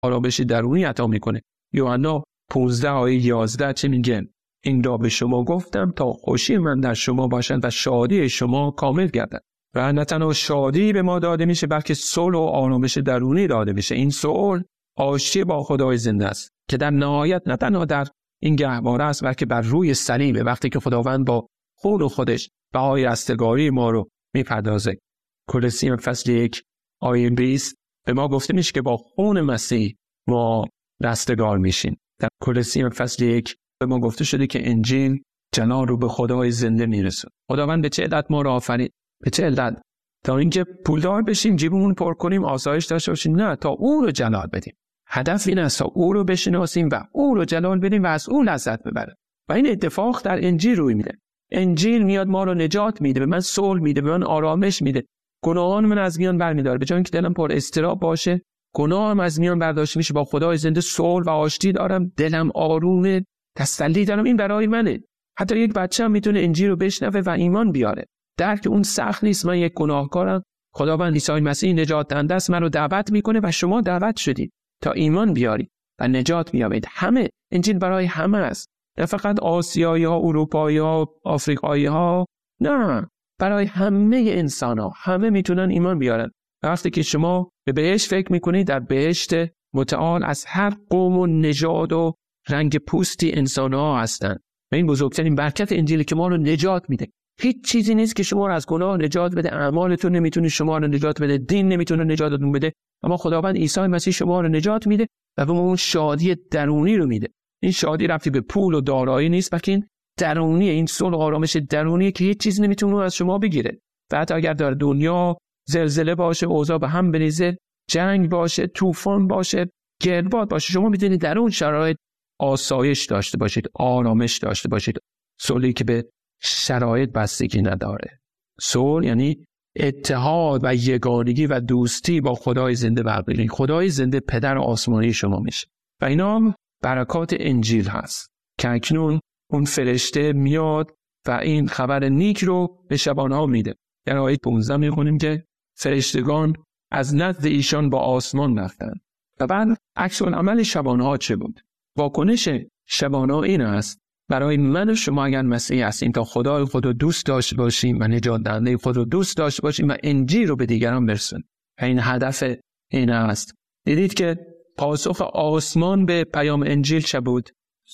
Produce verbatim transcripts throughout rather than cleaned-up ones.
آرامش درونی عطا میکنه. یوحنا پانزده آیه یازده چه میگه؟ این را به شما گفتم تا خوشی من در شما باشد و شادی شما کامل گردد. و نه تنها شادی به ما داده میشه بلکه صلح و آرامش درونی داده میشه. این صلح آشتی با خدای زنده است که در نهایت نه تنها در این گهواره است بلکه بر روی صلیب، وقتی که خداوند با خون خودش بهای رستگاری ما رو میپردازه. کولوسیان فصل یک آیه بیست به ما گفته میشه که با خون مسیح ما رستگار میشیم. در کولوسیان فصل یک به ما گفته شده که انجیل جلال رو به خدای زنده میرسونه. خداوند به چه علت ما رو آفرید؟ به چه علت؟ تا اینکه پولدار بشیم، جیبمون پر کنیم، آسایش داشته باشیم؟ نه، تا او رو جلال بدیم. هدف این است تا او رو بشناسیم و او رو جلال بدیم و از او لذت ببریم. و این اتفاق در انجیل روی میده. انجیل میاد ما رو نجات میده، به من صلح میده، به من آرامش میده. گناهان من از میان برمیداره. به جای اینکه دلم پر اضطراب باشه، گناهم از میان برداشته میشه. با خدای زنده صلح و آشتی دارم، دلم آرومه، تسلی دارم. این برای منه. حتی یک بچه هم میتونه انجیل رو بشنوه و ایمان بیاره. درک اون سخت نیست. من یک گناهکارم، خداوند عیسی مسیح نجات دهنده است، من رو دعوت میکنه و شما دعوت شدید تا ایمان بیارید و نجات بیابید. همه انجیل برای همه است، نه فقط آسیایی ها، اروپایی ها، آفریقایی ها، نه، برای همه انسان ها. همه میتونن ایمان بیارن. وقتی که شما به بهشت فکر میکنید، در بهشت متعال از هر قوم و نژاد و رنگ پوستی انسان ها هستن و این بزرگترین برکت انجیلی که ما رو نجات میده. هیچ چیزی نیست که شما رو از گناه نجات بده. اعمالتون نمیتونه شما رو نجات بده، دین نمیتونه نجاتتون بده، اما خداوند عیسی مسیح شما رو نجات میده و به ما اون شادی درونی رو میده. این شادی رفتی به پول و دارایی نیست، بلکه این درونی، این صلح و آرامش درونی که هیچ چیزی نمیتونه از شما بگیره. و حتی اگر در دنیا زلزله باشه، اوضاع به هم بریزه، جنگ باشه، طوفان باشه، گردباد باشه، شما میتونید در اون شرایط آسایش داشته باشید، آرامش داشته باشید. صلحی که به شرایط بستگی نداره. صلح یعنی اتحاد و یگانگی و دوستی با خدای زنده برقراری. خدای زنده پدر آسمانی شما میشه و اینا برکات انجیل هست که اکنون اون فرشته میاد و این خبر نیک رو به شبانها میده. در آیه پانزده میخونیم که فرشتگان از نزد ایشان با آسمان رفتند. و بعد عکس العمل شبانها چه بود؟ واکنش شبانها این است: برای من و شما اگر مسیحی هستیم تا خدای خود رو دوست داشته باشیم و نجات دهنده خود رو دوست داشته باشیم و انجیل رو به دیگران برسونیم. این هدف این است. دیدید که پاسخ آسمان به پیام انجیل چه بود؟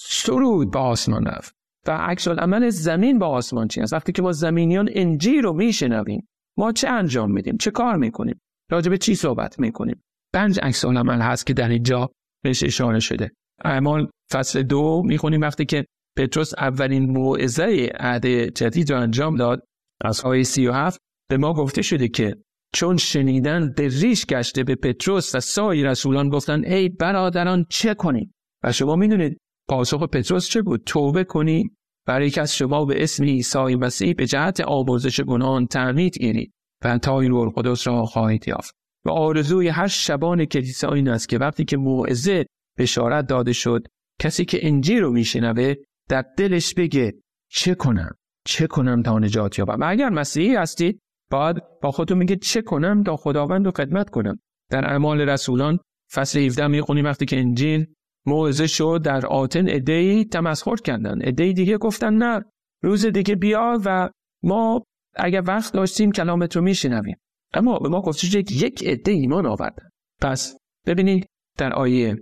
سرود به آسمان رفت. و عکس العمل زمین با آسمان چی است؟ وقتی که ما زمینیان انجیل رو میشنویم، ما چه انجام میدیم؟ چه کار میکنیم؟ راجع به چی صحبت میکنیم؟ پنج عکس العمل هست که در اینجا بهش اشاره شده. اعمال فصل دو میخونیم وقتی که پتروس اولین موعظه عهد جدید رو انجام داد، از آیه سی و هفت به ما گفته شده که چون شنیدن به ریش گشته به پتروس و سایر رسولان گفتن ای برادران چه کنیم؟ و شما میدونید پاسخ پتروس چه بود؟ توبه کنیم، برای که از شما به اسم عیسی مسیح به جهت آمرزش گناهان تعمید گیرید و عطای روح القدس را خواهید یافت. و آرزوی هر شبان کلیسا این است که وقتی که موعظه بشارت داده شد، کسی که انجیل رو میشنوه در دلش بگه چه کنم؟ چه کنم تا نجات یابم؟ و اگر مسیحی هستید باید با خودتون میگه چه کنم تا خداوند رو خدمت کنم. در اعمال رسولان فصل هفده میخونیم وقتی که انجیل موعظه شد، در آتن عده‌ای تمسخر کردن، عده‌ای دیگه گفتن نه، روز دیگه بیا و ما اگر وقت داشتیم کلامت رو میشنویم. اما به ما گفته شد یک عده ایمان آوردن. پس ببینید در آیه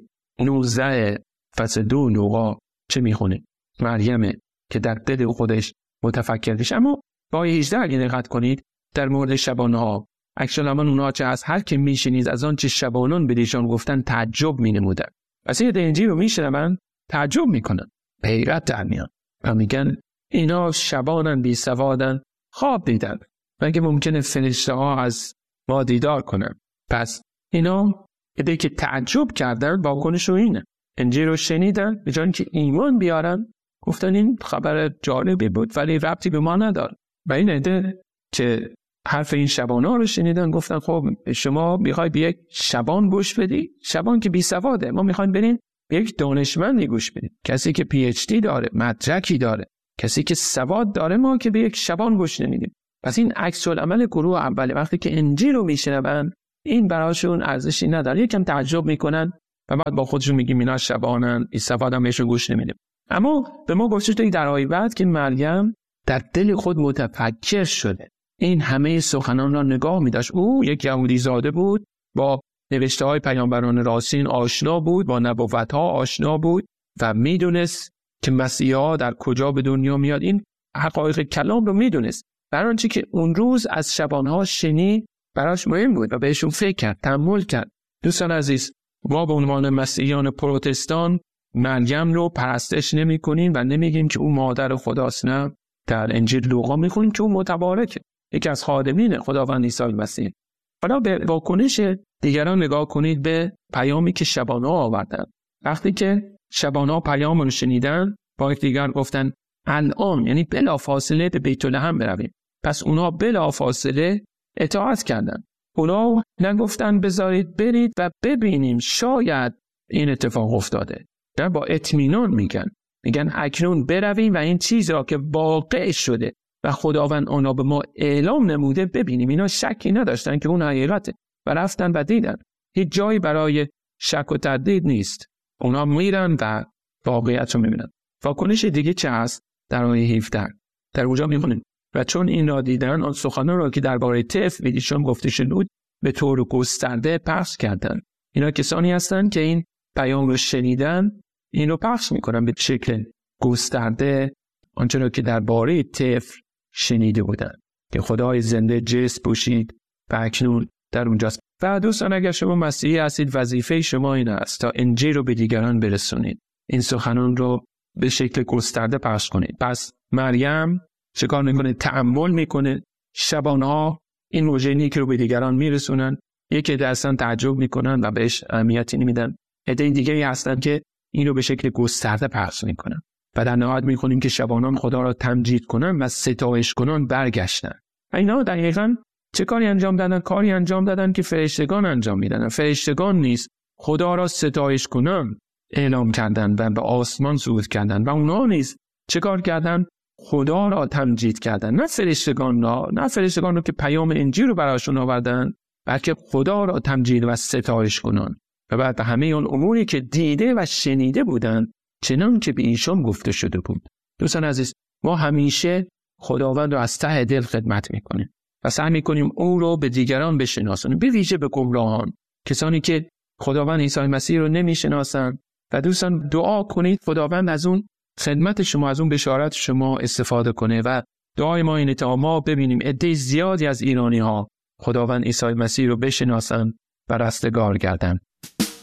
نوزده فصل دو لوقا چه میخونه؟ مریم که در دل خودش متفکر بشه. اما با آیه هجده اگه دقت کنید در مورد شبانها، اکشن من اونها چه از هر که میشنید از آن چه شبانان بدیشان گفتن تعجب مینمودن. پس این انجیل رو میشنون تعجب میکنن، حیرت در میان و میگن اینا شبانن، بی سوادن، خواب دیدن، مگه ممکنه فرشته ها از ما دیدار کنن؟ پس اینا ایده که تعجب کردن واکنش رو اینه، انجیل رو شنیدن، به جای اینکه ایمان بیارن گفتن این خبر جالبی بود ولی ربطی به ما نداره. و این ایده که حرف این شبانا رو شنیدن گفتن خب شما میخوای به یک شبان گوش بدی؟ شبان که بی سواده، ما میخوایم بریم به یک دانشمندی گوش بدیم، کسی که پی اچ دی داره، مدرکی داره، کسی که سواد داره. ما که به یک شبان گوش نمیدیم. پس این عکس العمل گروه اوله. وقتی که انجیل رو میشنون این براشون ارزشی نداره، یکم تعجب میکنن و بعد با خودشون میگیم اینا شبانن، استفاده هم بهشون گوش نمیدیم. اما به ما گفته شده در آیه بعد که مریم در دل خود متفکر شده، این همه سخنان را نگاه می‌داشت. او یک یهودی زاده بود، با نوشته های پیامبران راستین آشنا بود، با نبوت ها آشنا بود و میدونست که مسیحا در کجا به دنیا میاد. این حقایق کلام رو میدونست. برای آنچه که اون روز از شبانها شنید براش مهم بود و بهشون فکر کرد، تأمل کرد. دوستان عزیز، ما به عنوان مسیحیان پروتستان مریم رو پرستش نمی کنیم و نمیگیم که او مادر خداست. نه، در انجیل لوقا میخونیم که او متبارکه، یکی از خادمین خداوند عیسی مسیح. حالا به واکنش دیگران نگاه کنید، به پیامی که شبانها آوردن. وقتی که شبانها پیام رو شنیدن، با یکدیگر گفتن الان، یعنی بلافاصله به بیت لحم برویم. پس اونا بلافاصله اطاعت کردن. اونا نگفتن بذارید برید و ببینیم شاید این اتفاق افتاده. در با اطمینان میگن میگن اکنون برویم و این چیز را که واقع شده و خداوند آنها به ما اعلام نموده ببینیم. اینا شکی نداشتن که اون حقیقته و رفتن و دیدن. هیچ جایی برای شک و تردید نیست. اونا میرن و واقعیت رو میبینن. واکنش دیگه چه هست؟ در آیه هفده در اونجا میخونیم و چون این را دیدن، آن سخنان را که درباره طفل ایشان گفته شده بود به طور گسترده پخش کردند. اینا کسانی هستند که این پیام رو شنیدن، این رو پخش میکنن به شکل گسترده آنچه را که درباره طفل شنیده بودند که خدای زنده جسم پوشید و اکنون در اونجاست. و دوستان، اگر شما مسیحی هستید، وظیفه شما این است تا انجیل رو به دیگران برسونید، این سخنان رو به شکل گسترده پخش کنید. پس مریم چه کار میکنه؟ تأمل میکنه. شبانها این موژه که رو به دیگران میرسونن. یکی عده اصلا تعجب میکنن و بهش اهمیتی نمیدن. عده دیگه هستن که این رو به شکل گسترده پخش میکنن. و در نهایت میخونیم که شبانان خدا را تمجید کنن و ستایش کنن برگشتن. اینا دقیقاً چه کاری انجام دادن؟ کاری انجام دادن که فرشتگان انجام میدن. فرشتگان نیست، خدا را ستایش کنن اعلام کردن و به آسمان صعود کردن. و اونا نیز چه کار کردن؟ خدا را تمجید کردن. نه فرشتگان را، نه فرشتگان را که پیام انجیل رو براشون آوردن، بلکه خدا را تمجید و ستایش کنن. و بعد به همه اون اموری که دیده و شنیده بودن چنان که به ایشان گفته شده بود. دوستان عزیز، ما همیشه خداوند رو از ته دل خدمت میکنیم و سعی میکنیم او رو به دیگران بشناسونیم، به ویژه به گمراهان، کسانی که خداوند عیسی مسیح رو نمیشناسن. و دوستان دعا کنید خداوند از اون خدمت شما، از اون بشارت شما استفاده کنه. و دعای ما اینه تا ما ببینیم عده زیادی از ایرانی ها خداوند عیسی مسیح رو بشناسن و رستگار گردن.